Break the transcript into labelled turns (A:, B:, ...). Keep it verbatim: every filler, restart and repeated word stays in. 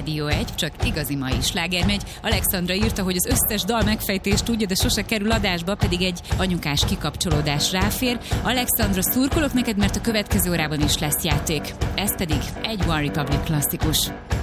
A: Rádió egy, csak igazi mai sláger megy. Alexandra írta, hogy az összes dal megfejtést tudja, de sose kerül adásba, pedig egy anyukás kikapcsolódás ráfér. Alexandra, szurkolok neked, mert a következő órában is lesz játék. Ez pedig egy One Republic klasszikus.